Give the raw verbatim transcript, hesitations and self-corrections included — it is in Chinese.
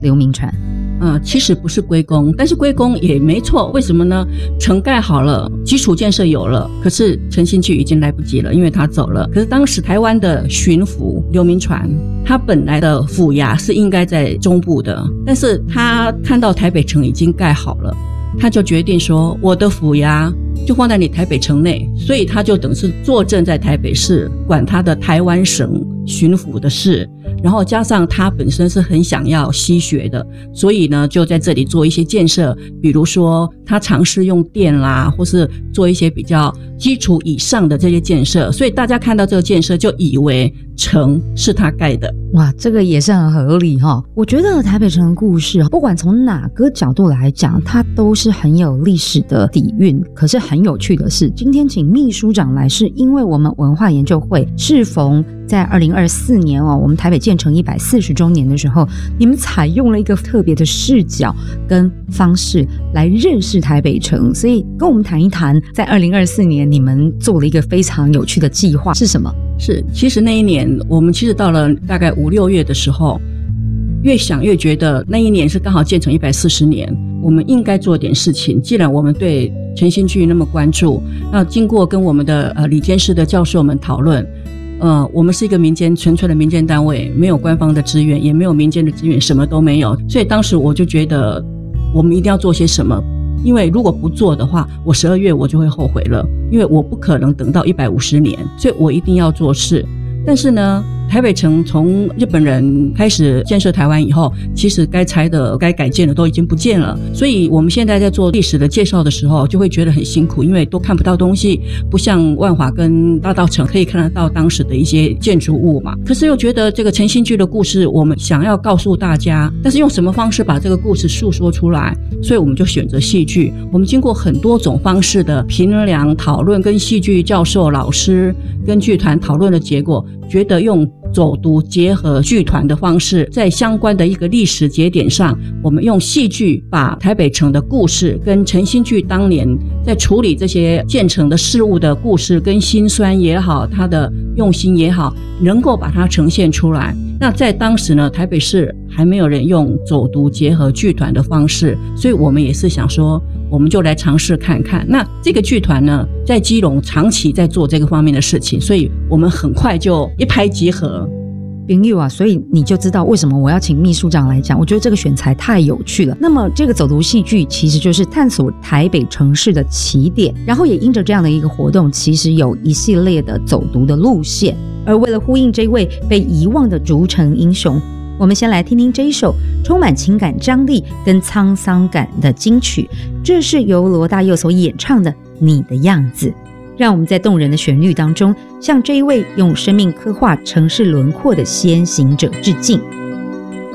刘铭传。 呃，其实不是归功，但是归功也没错。为什么呢？城盖好了，基础建设有了，可是陈新聚已经来不及了，因为他走了。可是当时台湾的巡抚刘铭传，他本来的府衙是应该在中部的，但是他看到台北城已经盖好了，他就决定说，我的府衙就放在你台北城内，所以他就等于是坐镇在台北市，管他的台湾省巡抚的事。然后加上他本身是很想要西学的，所以呢就在这里做一些建设，比如说他尝试用电啦，或是做一些比较基础以上的这些建设，所以大家看到这个建设就以为城是他盖的。 哇，这个也是很合理哈。我觉得台北城的故事不管从哪个角度来讲，它都是很有历史的底蕴。可是很有趣的是，今天请秘书长来，是因为我们文化研究会适逢在二零二四年哦，我们台北建成一百四十周年的时候，你们采用了一个特别的视角跟方式来认识台北城，所以跟我们谈一谈，在二零二四年你们做了一个非常有趣的计划是什么？ 是，其实那一年我们其实到了大概五六月的时候，越想越觉得那一年是刚好建成一百四十年，我们应该做点事情。既然我们对陈新聚那么关注，那经过跟我们的呃理监事的教授们讨论，呃，我们是一个民间纯粹的民间单位，没有官方的资源，也没有民间的资源，什么都没有。所以当时我就觉得我们一定要做些什么，因为如果不做的话，我十二月我就会后悔了，因为我不可能等到一百五十年，所以我一定要做事。但是呢，台北城从日本人开始建设台湾以后，其实该拆的该改建的都已经不见了，所以我们现在在做历史的介绍的时候就会觉得很辛苦，因为都看不到东西，不像万华跟大稻埕可以看得到当时的一些建筑物嘛。可是又觉得这个陈新聚的故事我们想要告诉大家，但是用什么方式把这个故事述说出来，所以我们就选择戏剧。我们经过很多种方式的评量讨论，跟戏剧教授老师跟剧团讨论的结果，觉得用走读结合剧团的方式，在相关的一个历史节点上，我们用戏剧把台北城的故事跟陈新聚当年在处理这些建成的事物的故事跟辛酸也好，他的用心也好，能够把它呈现出来。那在当时呢，台北市还没有人用走读结合剧团的方式，所以我们也是想说，我们就来尝试看看。那这个剧团呢，在基隆长期在做这个方面的事情，所以我们很快就一拍即合。 朋友啊，所以你就知道为什么我要请秘书长来讲，我觉得这个选材太有趣了。那么这个走读戏剧其实就是探索台北城市的起点，然后也因着这样的一个活动，其实有一系列的走读的路线。而为了呼应这位被遗忘的竹城英雄，我们先来听听这一首充满情感张力跟沧桑感的金曲，这是由罗大佑所演唱的《你的样子》。让我们在动人的旋律当中，向这一位用生命刻画城市轮廓的先行者致敬。